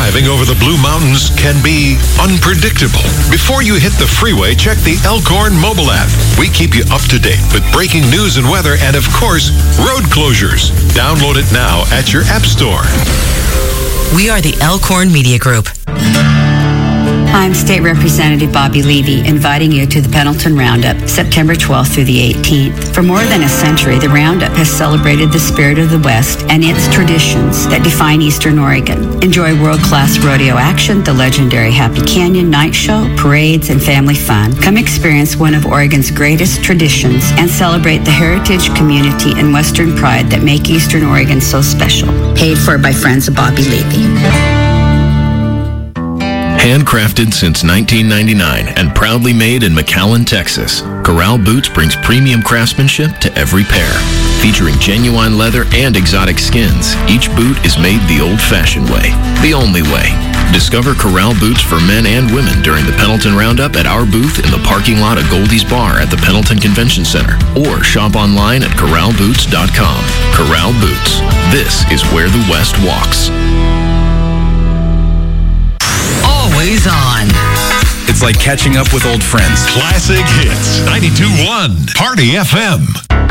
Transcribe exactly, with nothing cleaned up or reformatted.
driving over the Blue Mountains can be unpredictable. Before you hit the freeway, check the Elkhorn mobile app. We keep you up to date with breaking news and weather and, of course, road closures. Download it now at your app store. We are the Elkhorn Media Group. I'm State Representative Bobby Levy, inviting you to the Pendleton Roundup, September twelfth through the eighteenth. For more than a century, the Roundup has celebrated the spirit of the West and its traditions that define Eastern Oregon. Enjoy world-class rodeo action, the legendary Happy Canyon Night Show, parades, and family fun. Come experience one of Oregon's greatest traditions and celebrate the heritage, community, and Western pride that make Eastern Oregon so special. Paid for by friends of Bobby Levy. Handcrafted since nineteen ninety-nine and proudly made in McAllen, Texas, Corral Boots brings premium craftsmanship to every pair. Featuring genuine leather and exotic skins, each boot is made the old-fashioned way, the only way. Discover Corral Boots for men and women during the Pendleton Roundup at our booth in the parking lot of Goldie's Bar at the Pendleton Convention Center, or shop online at corral boots dot com. Corral Boots. This is where the West walks. Always on. It's like catching up with old friends. Classic Hits, ninety-two point one, Party F M.